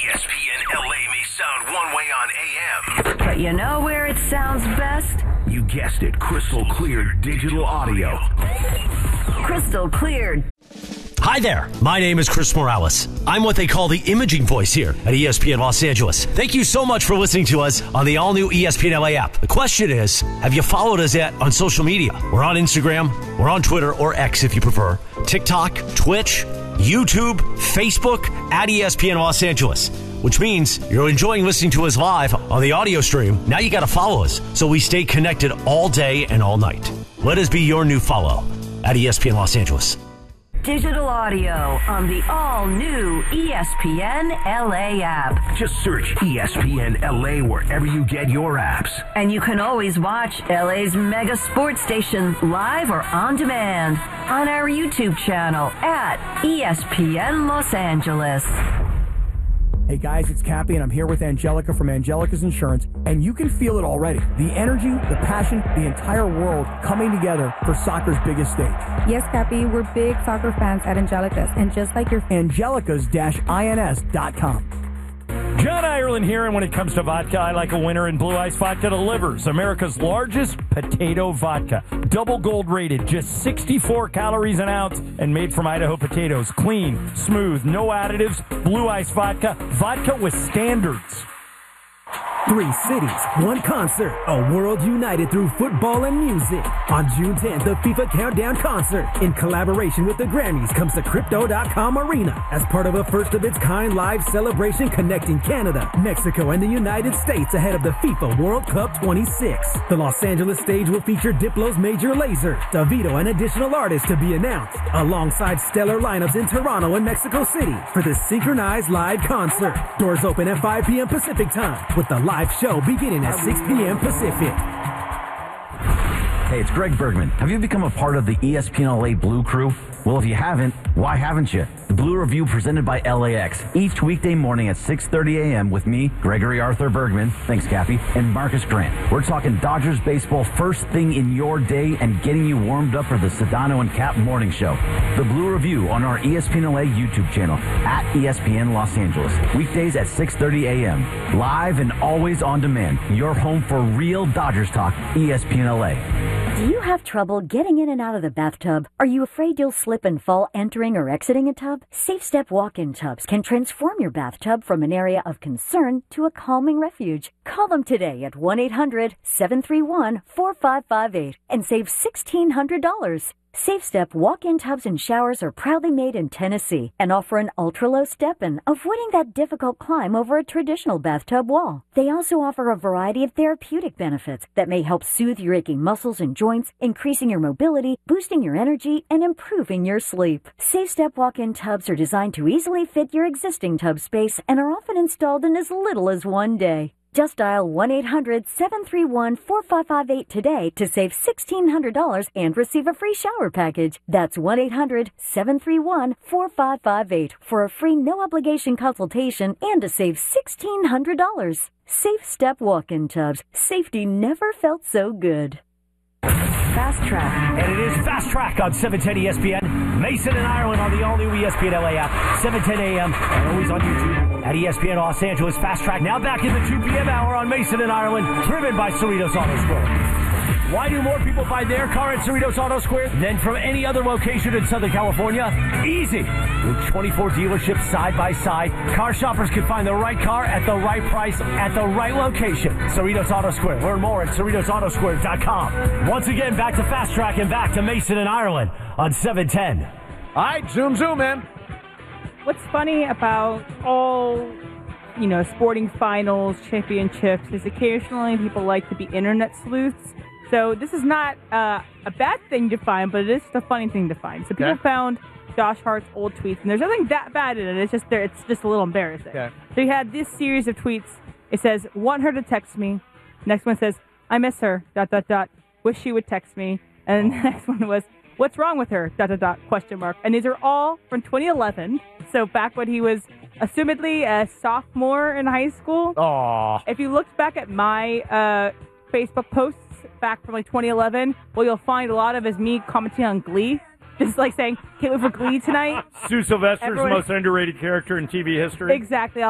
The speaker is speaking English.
ESPN LA may sound one way on AM. But you know where it sounds best? You guessed it, crystal clear digital audio. Crystal clear. Hi there, my name is Chris Morales. I'm what they call the imaging voice here at ESPN Los Angeles. Thank you so much for listening to us on the all-new ESPN LA app. The question is, have you followed us yet on social media? We're on Instagram, we're on Twitter, or X if you prefer, TikTok, Twitch, YouTube, Facebook, at ESPN Los Angeles, which means you're enjoying listening to us live on the audio stream. Now you got to follow us so we stay connected all day and all night. Let us be your new follow at ESPN Los Angeles. Digital audio on the all-new ESPN LA app. Just search ESPN LA wherever you get your apps. And you can always watch LA's mega sports station live or on demand on our YouTube channel at ESPN Los Angeles. Hey guys, it's Cappy, and I'm here with Angelica from Angelica's Insurance, and you can feel it already. The energy, the passion, the entire world coming together for soccer's biggest stage. Yes, Cappy, we're big soccer fans at Angelica's, and just like your Angelicas-ins.com. John Ireland here, and when it comes to vodka, I like a winner, and Blue Ice Vodka delivers. America's largest potato vodka. Double gold rated, just 64 calories an ounce, and made from Idaho potatoes. Clean, smooth, no additives. Blue Ice Vodka. Vodka with standards. 3 cities, 1 concert, a world united through football and music. On June 10th, the FIFA Countdown Concert, in collaboration with the Grammys, comes to Crypto.com Arena as part of a first-of-its-kind live celebration connecting Canada, Mexico, and the United States ahead of the FIFA World Cup 26. The Los Angeles stage will feature Diplo's Major Lazer, Davido, and additional artists to be announced, alongside stellar lineups in Toronto and Mexico City for the synchronized live concert. Doors open at 5 p.m. Pacific time, with the live show beginning at 6 p.m. Pacific. Hey, it's Greg Bergman. Have you become a part of the ESPN LA Blue Crew? Well, if you haven't, why haven't you? The Blue Review presented by LAX, each weekday morning at 6:30 a.m. with me, Gregory Arthur Bergman, thanks Cappy, and Marcus Grant. We're talking Dodgers baseball first thing in your day and getting you warmed up for the Sedano and Cap morning show. The Blue Review on our ESPN LA YouTube channel at ESPN Los Angeles. Weekdays at 6:30 a.m. Live and always on demand. Your home for real Dodgers talk, ESPN LA. Do you have trouble getting in and out of the bathtub? Are you afraid you'll slip and fall entering or exiting a tub? Safe Step walk-in tubs can transform your bathtub from an area of concern to a calming refuge. Call them today at 1-800-731-4558 and save $1,600. Safe Step walk-in tubs and showers are proudly made in Tennessee and offer an ultra-low step-in, avoiding that difficult climb over a traditional bathtub wall. They also offer a variety of therapeutic benefits that may help soothe your aching muscles and joints, increasing your mobility, boosting your energy, and improving your sleep. Safe Step walk-in tubs are designed to easily fit your existing tub space and are often installed in as little as 1 day. Just dial 1-800-731-4558 today to save $1,600 and receive a free shower package. That's 1-800-731-4558 for a free no-obligation consultation and to save $1,600. Safe Step walk-in tubs. Safety never felt so good. Fast Track. And it is Fast Track on 710 ESPN. Mason and Ireland on the all-new ESPN LA app, 7:10 a.m. and always on YouTube at ESPN Los Angeles. Fast Track now back in the 2 p.m. hour on Mason and Ireland, driven by Cerritos Auto Square. Why do more people buy their car at Cerritos Auto Square than from any other location in Southern California? Easy. With 24 dealerships side by side, car shoppers can find the right car at the right price at the right location. Cerritos Auto Square. Learn more at CerritosAutoSquare.com. Once again, back to Fast Track and back to Mason and Ireland on 710. All right, zoom in. What's funny about all, sporting finals, championships, is occasionally people like to be internet sleuths. So this is not a bad thing to find, but it is a funny thing to find. So people found Josh Hart's old tweets, and there's nothing that bad in it. It's just a little embarrassing. Okay. So he had this series of tweets. It says, "Want her to text me." Next one says, "I miss her, ... Wish she would text me." And the next one was, "What's wrong with her, ... And these are all from 2011. So back when he was assumedly a sophomore in high school. Aww. If you looked back at my Facebook posts back from 2011, well, you'll find a lot of is me commenting on Glee. Just saying, can't wait for Glee tonight. Sue Sylvester's most underrated character in TV history. Exactly.